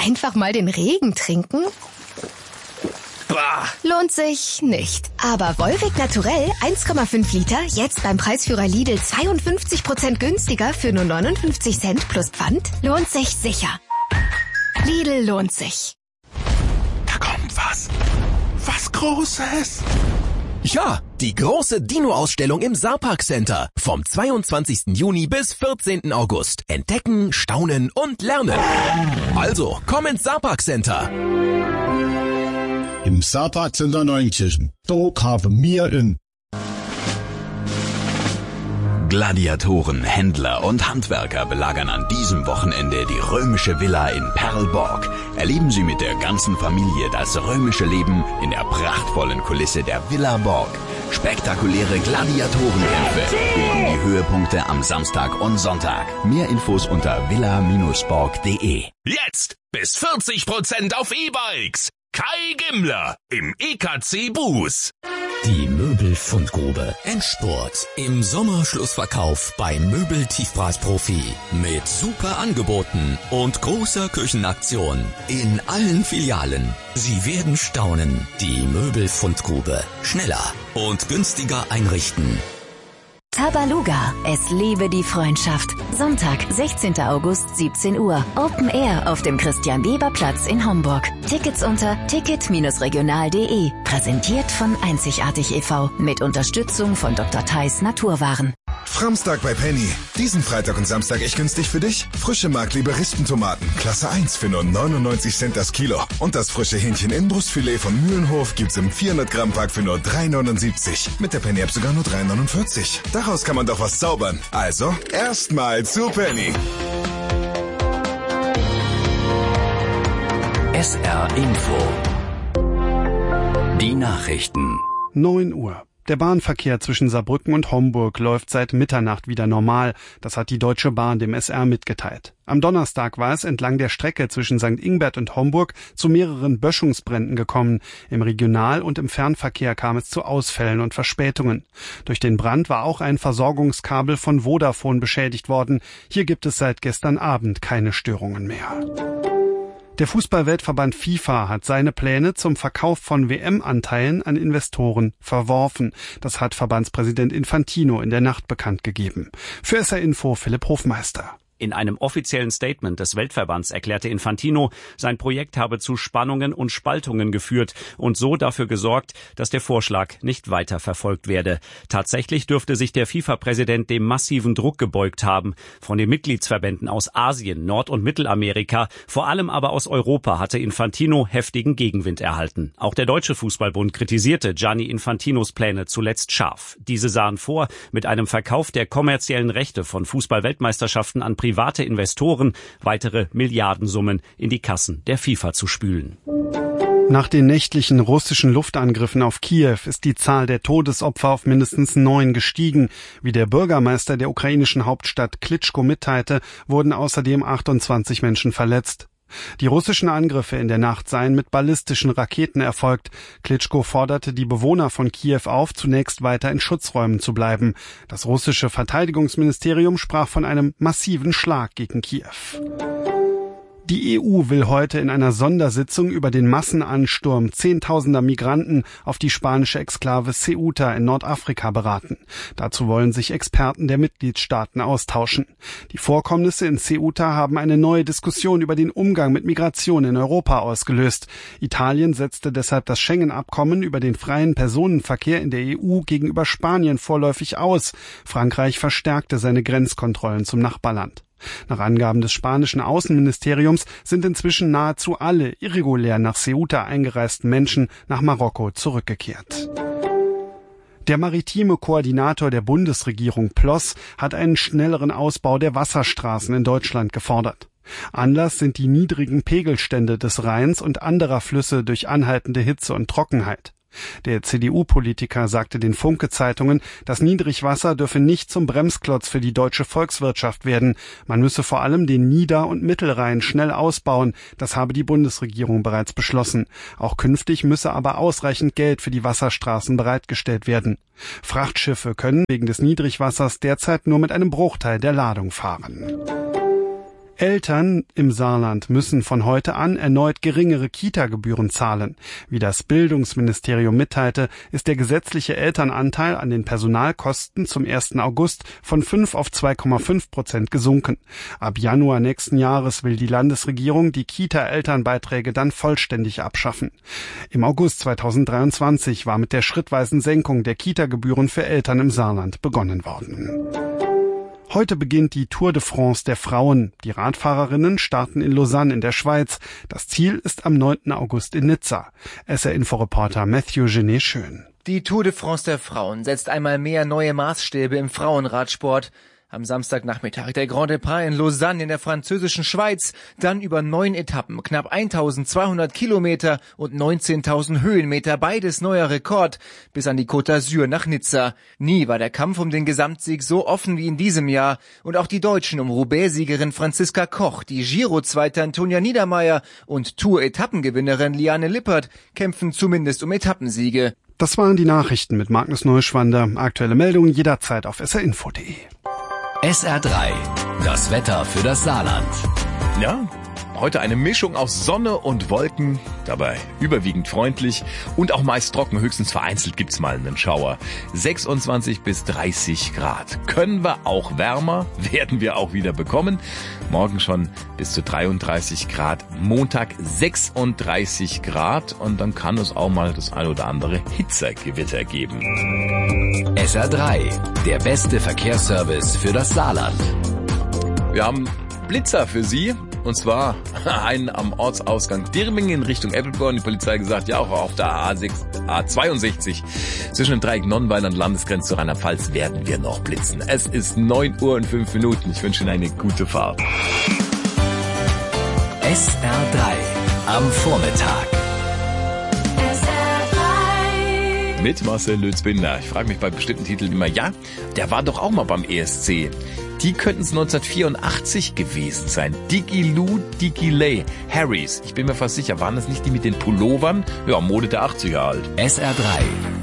Einfach mal den Regen trinken? Bah. Lohnt sich nicht. Aber Volvic Naturell 1,5 Liter, jetzt beim Preisführer Lidl 52% günstiger für nur 59 Cent plus Pfand, lohnt sich sicher. Lidl lohnt sich. Da kommt was. Was Großes. Ja, die große Dino-Ausstellung im Saarpark Center. Vom 22. Juni bis 14. August. Entdecken, staunen und lernen. Also, komm ins Saarpark Center. Im Saarpark Center Neunkirchen. Dort haben wir in Gladiatoren, Händler und Handwerker belagern an diesem Wochenende die römische Villa in Perlborg. Erleben Sie mit der ganzen Familie das römische Leben in der prachtvollen Kulisse der Villa Borg. Spektakuläre Gladiatorenkämpfe bilden die Höhepunkte am Samstag und Sonntag. Mehr Infos unter villa-borg.de. Jetzt bis 40% auf E-Bikes. Kai Gimmler im EKC Buß. Die Möbelfundgrube. Endspurt. Im Sommerschlussverkauf bei Möbel-Tiefpreisprofi. Mit super Angeboten und großer Küchenaktion. In allen Filialen. Sie werden staunen. Die Möbelfundgrube. Schneller und günstiger einrichten. Tabaluga, es lebe die Freundschaft. Sonntag, 16. August, 17 Uhr. Open Air auf dem Christian-Weber-Platz in Homburg. Tickets unter ticket-regional.de. Präsentiert von Einzigartig e.V. mit Unterstützung von Dr. Theis Naturwaren. Framstag bei Penny. Diesen Freitag und Samstag echt günstig für dich? Frische Mark-Liberistentomaten, Klasse 1 für nur 99 Cent das Kilo. Und das frische Hähnchen-Inbrustfilet von Mühlenhof gibt's im 400-Gramm-Pack für nur 3,79. Mit der Penny-App sogar nur 3,49. Daraus kann man doch was zaubern. Also, erstmal zu Penny. SR Info. Die Nachrichten. 9 Uhr. Der Bahnverkehr zwischen Saarbrücken und Homburg läuft seit Mitternacht wieder normal. Das hat die Deutsche Bahn dem SR mitgeteilt. Am Donnerstag war es entlang der Strecke zwischen St. Ingbert und Homburg zu mehreren Böschungsbränden gekommen. Im Regional- und im Fernverkehr kam es zu Ausfällen und Verspätungen. Durch den Brand war auch ein Versorgungskabel von Vodafone beschädigt worden. Hier gibt es seit gestern Abend keine Störungen mehr. Der Fußball-Weltverband FIFA hat seine Pläne zum Verkauf von WM-Anteilen an Investoren verworfen. Das hat Verbandspräsident Infantino in der Nacht bekannt gegeben. Für SR Info Philipp Hofmeister. In einem offiziellen Statement des Weltverbands erklärte Infantino, sein Projekt habe zu Spannungen und Spaltungen geführt und so dafür gesorgt, dass der Vorschlag nicht weiter verfolgt werde. Tatsächlich dürfte sich der FIFA-Präsident dem massiven Druck gebeugt haben. Von den Mitgliedsverbänden aus Asien, Nord- und Mittelamerika, vor allem aber aus Europa hatte Infantino heftigen Gegenwind erhalten. Auch der Deutsche Fußballbund kritisierte Gianni Infantinos Pläne zuletzt scharf. Diese sahen vor, mit einem Verkauf der kommerziellen Rechte von Fußball-Weltmeisterschaften an private Investoren weitere Milliardensummen in die Kassen der FIFA zu spülen. Nach den nächtlichen russischen Luftangriffen auf Kiew ist die Zahl der Todesopfer auf mindestens 9 gestiegen. Wie der Bürgermeister der ukrainischen Hauptstadt Klitschko mitteilte, wurden außerdem 28 Menschen verletzt. Die russischen Angriffe in der Nacht seien mit ballistischen Raketen erfolgt. Klitschko forderte die Bewohner von Kiew auf, zunächst weiter in Schutzräumen zu bleiben. Das russische Verteidigungsministerium sprach von einem massiven Schlag gegen Kiew. Die EU will heute in einer Sondersitzung über den Massenansturm Zehntausender Migranten auf die spanische Exklave Ceuta in Nordafrika beraten. Dazu wollen sich Experten der Mitgliedstaaten austauschen. Die Vorkommnisse in Ceuta haben eine neue Diskussion über den Umgang mit Migration in Europa ausgelöst. Italien setzte deshalb das Schengen-Abkommen über den freien Personenverkehr in der EU gegenüber Spanien vorläufig aus. Frankreich verstärkte seine Grenzkontrollen zum Nachbarland. Nach Angaben des spanischen Außenministeriums sind inzwischen nahezu alle irregulär nach Ceuta eingereisten Menschen nach Marokko zurückgekehrt. Der maritime Koordinator der Bundesregierung Ploss hat einen schnelleren Ausbau der Wasserstraßen in Deutschland gefordert. Anlass sind die niedrigen Pegelstände des Rheins und anderer Flüsse durch anhaltende Hitze und Trockenheit. Der CDU-Politiker sagte den Funke-Zeitungen, das Niedrigwasser dürfe nicht zum Bremsklotz für die deutsche Volkswirtschaft werden. Man müsse vor allem den Nieder- und Mittelrhein schnell ausbauen. Das habe die Bundesregierung bereits beschlossen. Auch künftig müsse aber ausreichend Geld für die Wasserstraßen bereitgestellt werden. Frachtschiffe können wegen des Niedrigwassers derzeit nur mit einem Bruchteil der Ladung fahren. Eltern im Saarland müssen von heute an erneut geringere Kita-Gebühren zahlen. Wie das Bildungsministerium mitteilte, ist der gesetzliche Elternanteil an den Personalkosten zum 1. August von 5 auf 2,5% gesunken. Ab Januar nächsten Jahres will die Landesregierung die Kita-Elternbeiträge dann vollständig abschaffen. Im August 2023 war mit der schrittweisen Senkung der Kita-Gebühren für Eltern im Saarland begonnen worden. Heute beginnt die Tour de France der Frauen. Die Radfahrerinnen starten in Lausanne in der Schweiz. Das Ziel ist am 9. August in Nizza. SR-Info-Reporter Matthew Genet-Schön. Die Tour de France der Frauen setzt einmal mehr neue Maßstäbe im Frauenradsport. Am Samstagnachmittag der Grand Départ in Lausanne in der französischen Schweiz, dann über 9 Etappen, knapp 1200 Kilometer und 19.000 Höhenmeter, beides neuer Rekord, bis an die Côte d'Azur nach Nizza. Nie war der Kampf um den Gesamtsieg so offen wie in diesem Jahr und auch die Deutschen um Roubaix-Siegerin Franziska Koch, die Giro-Zweite Antonia Niedermeyer und Tour-Etappengewinnerin Liane Lippert kämpfen zumindest um Etappensiege. Das waren die Nachrichten mit Magnus Neuschwander. Aktuelle Meldungen jederzeit auf srinfo.de. SR3, das Wetter für das Saarland. Ja, heute eine Mischung aus Sonne und Wolken, dabei überwiegend freundlich und auch meist trocken, höchstens vereinzelt gibt's mal einen Schauer. 26 bis 30 Grad. Können wir auch wärmer, werden wir auch wieder bekommen. Morgen schon bis zu 33 Grad, Montag 36 Grad und dann kann es auch mal das ein oder andere Hitzegewitter geben. SR3, der beste Verkehrsservice für das Saarland. Wir haben Blitzer für Sie. Und zwar einen am Ortsausgang Dirmingen in Richtung Eppelborn. Die Polizei gesagt, ja auch auf der A62 zwischen dem Dreieck Nonnenweiler und Landesgrenze zu Rheinland-Pfalz werden wir noch blitzen. Es ist 9 Uhr und 5 Minuten. Ich wünsche Ihnen eine gute Fahrt. SR3 am Vormittag. Mit Marcel Lützbinder. Ich frage mich bei bestimmten Titeln immer, ja, der war doch auch mal beim ESC. Die könnten es 1984 gewesen sein. Digiloo, Digiley, Harrys. Ich bin mir fast sicher, waren das nicht die mit den Pullovern? Ja, Mode der 80er halt. SR3